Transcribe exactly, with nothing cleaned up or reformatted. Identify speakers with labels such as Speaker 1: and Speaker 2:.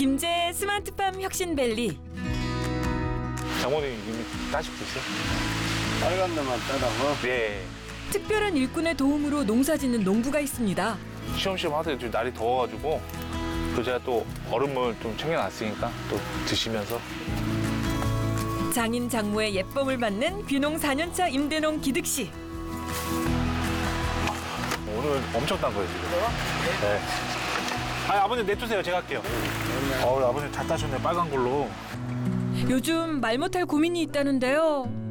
Speaker 1: 김제 스마트팜 혁신밸리.
Speaker 2: 장모님 이미 따시고 있어요?
Speaker 3: 빨간 데만 따라고?
Speaker 2: 네.
Speaker 1: 특별한 일꾼의 도움으로 농사짓는 농부가 있습니다.
Speaker 2: 시험시험 하더니 좀 날이 더워가지고 또 제가 또 얼음물 좀 챙겨놨으니까 또 드시면서.
Speaker 1: 장인 장모의 예쁨을 받는 귀농 사 년차 임대농 기득 씨.
Speaker 2: 오늘 엄청 딴 거예요, 지금. 네. 아, 아버님 내주세요. 제가 할게요. 어, 우리 아버님 다 따셨네, 빨간 걸로.
Speaker 1: 요즘 말 못할 고민이 있다는데요.